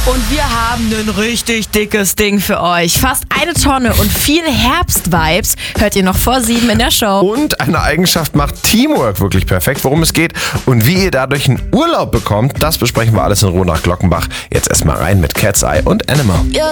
Und wir haben ein richtig dickes Ding für euch. Fast 1 Tonne und viel Herbst-Vibes hört ihr noch vor 7 in der Show. Und eine Eigenschaft macht Teamwork wirklich perfekt. Worum es geht und wie ihr dadurch einen Urlaub bekommt, das besprechen wir alles in Ruhe nach Glockenbach. Jetzt erstmal rein mit Cat's Eye und Animal. You're